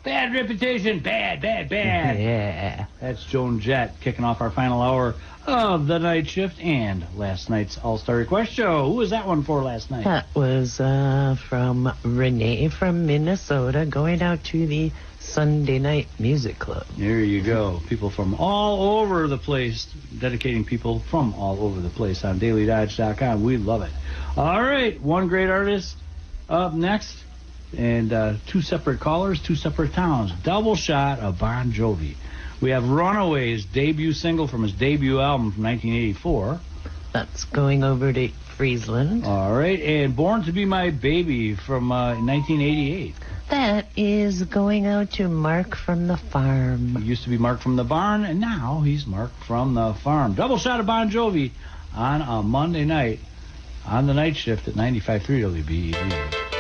Bad reputation. Bad. Yeah. That's Joan Jett kicking off our final hour of the night shift and last night's All-Star Request Show. Who was that one for last night? That was from Renee from Minnesota going out to the Sunday Night Music Club. There you go. People from all over the place, dedicating people from all over the place on DailyDodge.com. We love it. All right, one great artist up next, and two separate callers, two separate towns. Double shot of Bon Jovi. We have Runaways, debut single from his debut album from 1984. That's going over to Friesland. All right, and Born to Be My Baby from 1988. That is going out to Mark from the farm. He used to be Mark from the barn, and now he's Mark from the farm. Double shot of Bon Jovi on a Monday night on the night shift at 95.3 WBEZ.